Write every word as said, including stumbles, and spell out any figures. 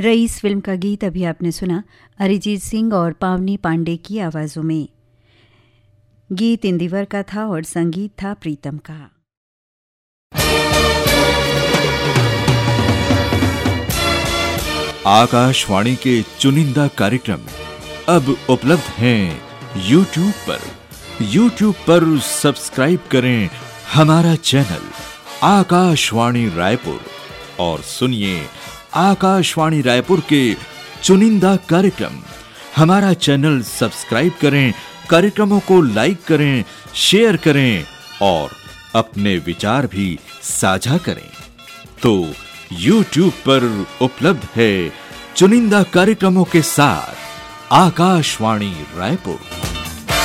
Rice film का गीत अभी आपने सुना अरिजीत सिंह और पावनी पांडे की आवाज़ों में। गीत इंदिवर का था और संगीत था प्रीतम का। आकाशवाणी के चुनिंदा कार्यक्रम अब उपलब्ध हैं यूट्यूब पर। यूट्यूब पर सब्सक्राइब करें हमारा चैनल आकाशवाणी रायपुर और सुनिए आकाशवाणी रायपुर के चुनिंदा कार्यक्रम। हमारा चैनल सब्सक्राइब करें, कार्यक्रमों को लाइक करें, शेयर करें और अपने विचार भी साझा करें। तो यूट्यूब पर उपलब्ध है चुनिंदा कार्यक्रमों के साथ आकाशवाणी रायपुर।